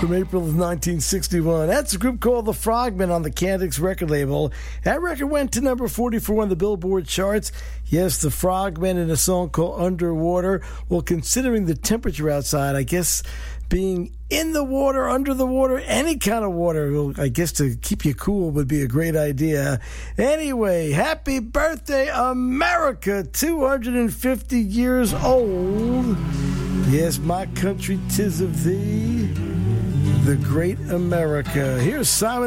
from April of 1961. That's a group called the Frogmen on the Candix record label. That record went to number 44 on the Billboard charts. Yes, the Frogmen in a song called Underwater. Well, considering the temperature outside, I guess being in the water, under the water, any kind of water, well, I guess to keep you cool would be a great idea. Anyway, happy birthday, America, 250 years old. Yes, my country, 'tis of thee, the great America. Here's Simon